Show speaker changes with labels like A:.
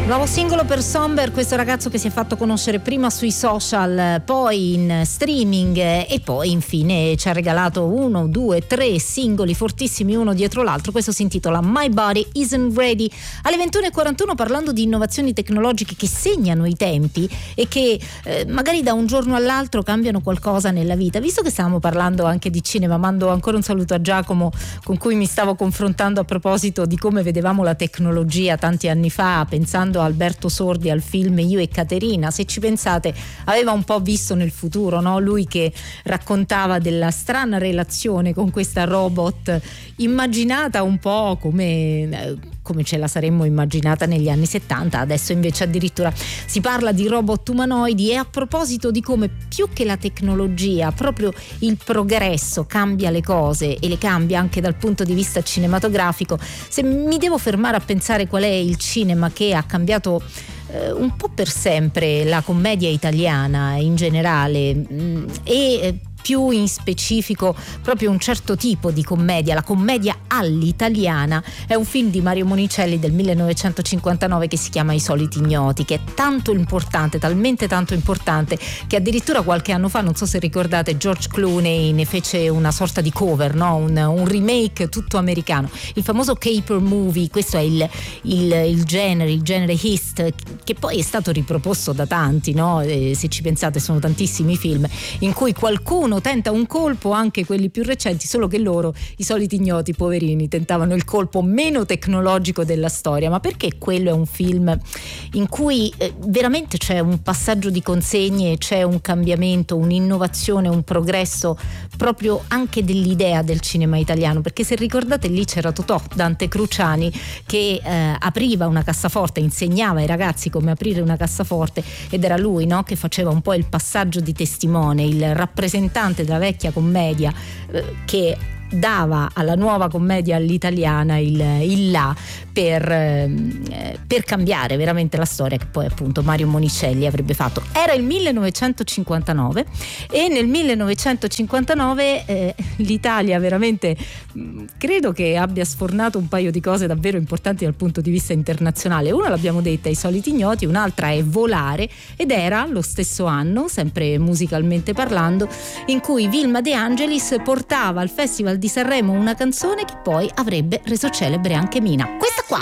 A: Nuovo singolo per Somber, questo ragazzo che si è fatto conoscere prima sui social, poi in streaming e poi infine ci ha regalato 1, 2, 3 singoli fortissimi uno dietro l'altro. Questo si intitola My Body Isn't Ready. Alle 21:41, parlando di innovazioni tecnologiche che segnano i tempi e che magari da un giorno all'altro cambiano qualcosa nella vita. Visto che stavamo parlando anche di cinema, mando ancora un saluto a Giacomo, con cui mi stavo confrontando a proposito di come vedevamo la tecnologia tanti anni fa, pensando a Alberto Sordi al film Io e Caterina. Se ci pensate, aveva un po' visto nel futuro, no? Lui che raccontava della strana relazione con questa robot, immaginata un po' come ce la saremmo immaginata negli anni 70. Adesso invece addirittura si parla di robot umanoidi. E a proposito di come più che la tecnologia, proprio il progresso cambia le cose, e le cambia anche dal punto di vista cinematografico, se mi devo fermare a pensare qual è il cinema che ha cambiato un po' per sempre la commedia italiana in generale, e più in specifico proprio un certo tipo di commedia, la commedia all'italiana, è un film di Mario Monicelli del 1959 che si chiama I soliti ignoti, che è tanto importante, talmente tanto importante, che addirittura qualche anno fa, non so se ricordate, George Clooney ne fece una sorta di cover, no? un remake tutto americano, il famoso caper movie. Questo è il genere hist, che poi è stato riproposto da tanti, no? Se ci pensate, sono tantissimi film in cui qualcuno tenta un colpo, anche quelli più recenti, solo che loro, i soliti ignoti, poverini, tentavano il colpo meno tecnologico della storia. Ma perché quello è un film in cui veramente c'è un passaggio di consegne, c'è un cambiamento, un'innovazione, un progresso proprio anche dell'idea del cinema italiano. Perché se ricordate, lì c'era Totò, Dante Cruciani, che apriva una cassaforte, insegnava ai ragazzi come aprire una cassaforte, ed era lui, no, che faceva un po' il passaggio di testimone, il rappresentante della vecchia commedia, che dava alla nuova commedia all'italiana il là per cambiare veramente la storia, che poi appunto Mario Monicelli avrebbe fatto. Era il 1959 e nel 1959 l'Italia veramente credo che abbia sfornato un paio di cose davvero importanti dal punto di vista internazionale. Una l'abbiamo detta, I soliti ignoti, un'altra è Volare, ed era lo stesso anno, sempre musicalmente parlando, in cui Vilma De Angelis portava al Festival di Sanremo una canzone che poi avrebbe reso celebre anche Mina. Questa qua.